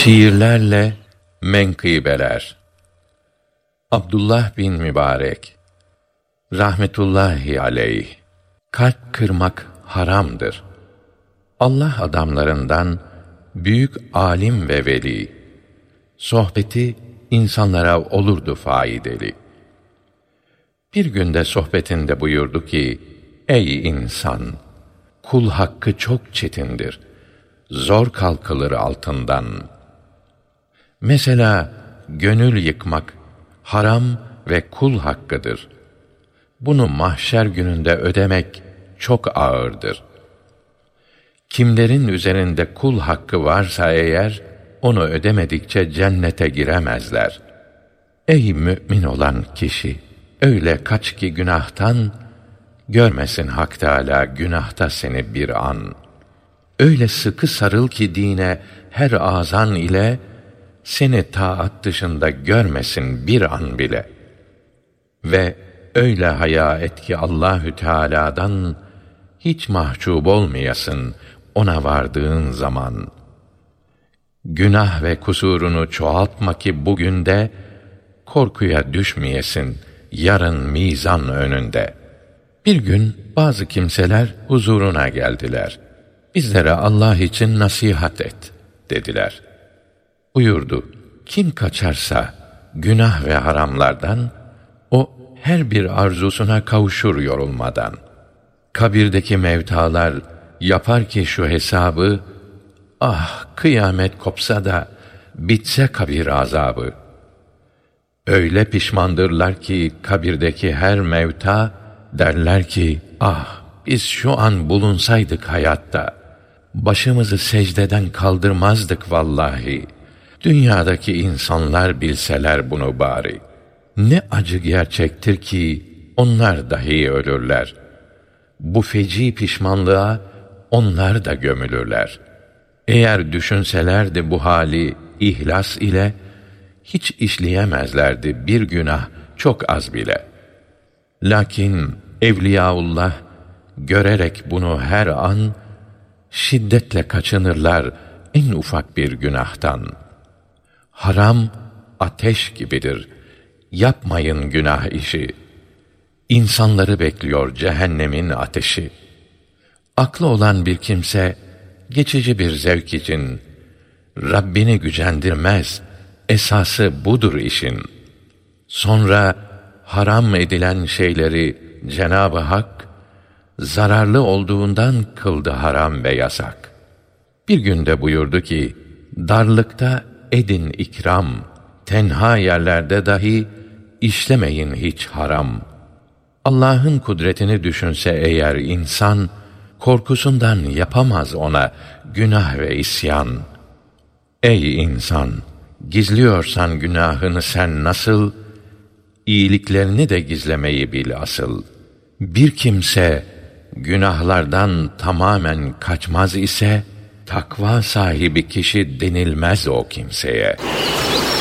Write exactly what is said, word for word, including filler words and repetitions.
Şiirlerle menkıbeler. Abdullah bin Mübarek rahmetullahi aleyh. Kalp kırmak haramdır. Allah adamlarından büyük alim ve veli, sohbeti insanlara olurdu faydalı. Bir günde sohbetinde buyurdu ki, ey insan! Kul hakkı çok çetindir. Zor kalkılır altından. Mesela gönül yıkmak haram ve kul hakkıdır. Bunu mahşer gününde ödemek çok ağırdır. Kimlerin üzerinde kul hakkı varsa eğer, onu ödemedikçe cennete giremezler. Ey mümin olan kişi! Öyle kaç ki günahtan, görmesin Hak Teâlâ günahta seni bir an. Öyle sıkı sarıl ki dine her azan ile, seni taat dışında görmesin bir an bile. Ve öyle haya et ki Allahü Teâlâ'dan hiç mahcup olmayasın ona vardığın zaman. Günah ve kusurunu çoğaltma ki bugün de korkuya düşmeyesin yarın mizan önünde. Bir gün bazı kimseler huzuruna geldiler. Bizlere Allah için nasihat et dediler. Buyurdu, kim kaçarsa günah ve haramlardan, o her bir arzusuna kavuşur yorulmadan. Kabirdeki mevtalar yapar ki şu hesabı, ah kıyamet kopsa da bitse kabir azabı. Öyle pişmandırlar ki kabirdeki her mevta, derler ki, ah biz şu an bulunsaydık hayatta, başımızı secdeden kaldırmazdık vallahi. Dünyadaki insanlar bilseler bunu bari. Ne acı gerçektir ki onlar dahi ölürler. Bu feci pişmanlığa onlar da gömülürler. Eğer düşünselerdi bu hali ihlas ile, hiç işleyemezlerdi bir günah çok az bile. Lakin Evliyaullah görerek bunu her an, şiddetle kaçınırlar en ufak bir günahtan. Haram ateş gibidir. Yapmayın günah işi. İnsanları bekliyor cehennemin ateşi. Aklı olan bir kimse geçici bir zevk için Rabbini gücendirmez. Esası budur işin. Sonra haram edilen şeyleri Cenab-ı Hak zararlı olduğundan kıldı haram ve yasak. Bir günde buyurdu ki, darlıkta edin ikram, tenha yerlerde dahi işlemeyin hiç haram. Allah'ın kudretini düşünse eğer insan, korkusundan yapamaz ona günah ve isyan. Ey insan! Gizliyorsan günahını sen nasıl, iyiliklerini de gizlemeyi bil asıl. Bir kimse günahlardan tamamen kaçmaz ise, takva sahibi kişi denilmez o kimseye.